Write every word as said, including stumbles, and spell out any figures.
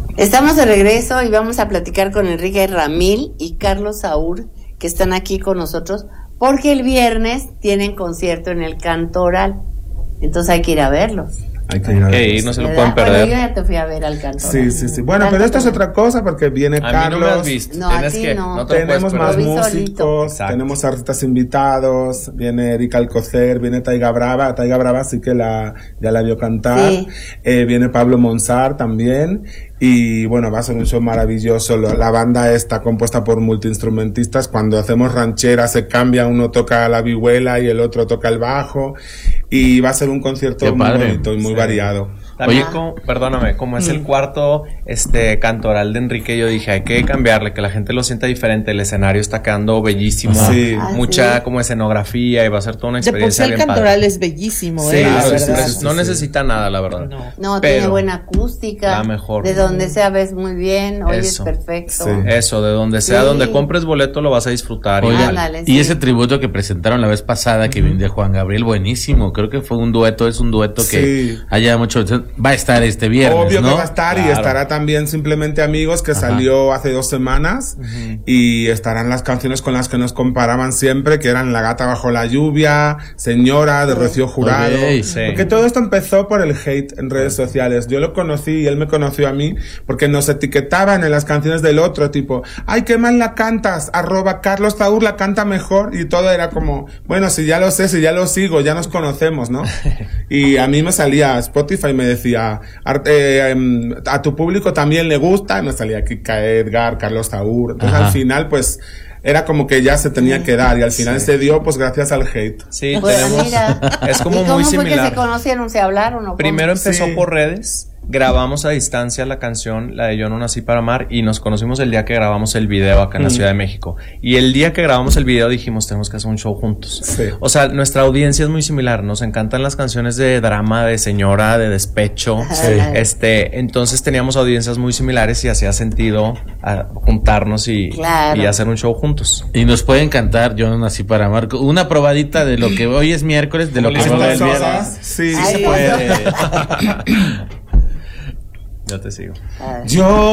Estamos de regreso y vamos a platicar con Enrique Ramil y Carlos Saúl, que están aquí con nosotros, porque el viernes tienen concierto en el Cantoral. Entonces hay que ir a verlos. Hay que ir a verlos. Ey, no se lo ¿verdad? pueden perder. Bueno, yo ya te fui a ver al Cantoral. Sí, sí, sí. Bueno, pero esto es otra cosa porque viene A mí Carlos. no me has visto. No, a Tienes ti que, no. no te lo Tenemos puedes más perder. Lo vi solito. músicos, Exacto. tenemos artistas invitados, viene Erika Alcocer, viene Taiga Brava, Taiga Brava sí que la, ya la vio cantar, Sí. eh, viene Pablo Monsar también, y bueno, va a ser un show maravilloso. Lo- La banda está compuesta por multiinstrumentistas, cuando hacemos ranchera se cambia, uno toca la vihuela y el otro toca el bajo, y va a ser un concierto Qué muy padre. bonito y muy Sí. variado. También, Oye. como, perdóname, como es el cuarto este cantoral de Enrique, yo dije, hay que cambiarle, que la gente lo sienta diferente. El escenario está quedando bellísimo, Sí. Ah, mucha sí. como escenografía, y va a ser toda una De por sí experiencia el bien Cantoral padre. es bellísimo, Sí, ¿eh? La Claro, sí, es- verdad. es- no necesita nada, la verdad. No. No, Pero- tiene buena acústica. La mejor. De donde sea ves muy bien, oyes Eso. perfecto. Sí. Eso, de donde sea, Sí. donde compres boleto lo vas a disfrutar. Oigan, igual. Ándale, y sí. ese tributo que presentaron la vez pasada, que vino de Juan Gabriel, buenísimo. Creo que fue un dueto, es un dueto que Sí. haya mucho. Va a estar este viernes, Obvio ¿no? que va a estar y Claro. estará también Simplemente Amigos, que Ajá. salió hace dos semanas, y estarán las canciones con las que nos comparaban siempre, que eran La gata bajo la lluvia, Señora, de Rocío Jurado. Ok, sí. Porque todo esto empezó por el hate en redes sociales. Yo lo conocí y él me conoció a mí porque nos etiquetaban en las canciones del otro, tipo, ay, qué mal la cantas, arroba Carlos Saúl la canta mejor, y todo era como, bueno, si ya lo sé, si ya lo sigo, ya nos conocemos, ¿no? Y a mí me salía Spotify, me decía, ar- eh, em, a tu público también le gusta, y me salía Kika Edgar, Carlos Saúl. Entonces Ajá. al final, pues, era como que ya se tenía que dar, y al final se dio, pues, gracias al hate. Sí, Pues tenemos. mira. Es como ¿Y cómo muy fue que similar. se conocieron? ¿Se hablaron o cómo? Primero empezó Sí. por redes, grabamos a distancia la canción, la de Yo no nací para amar, y nos conocimos el día que grabamos el video acá en la Ciudad de México. Y el día que grabamos el video dijimos, tenemos que hacer un show juntos. Sí. O sea, nuestra audiencia es muy similar, nos encantan las canciones de drama, de señora, de despecho. Sí. Este, entonces teníamos audiencias muy similares y hacía sentido ah, juntarnos y, Claro. y hacer un show juntos. Y nos pueden cantar Yo no nací para amar. Una probadita de lo que hoy es miércoles, de lo que Como fue les el gusta viernes. Cosas, sí, Ay, se puede. Yo te sigo. Ah. Yo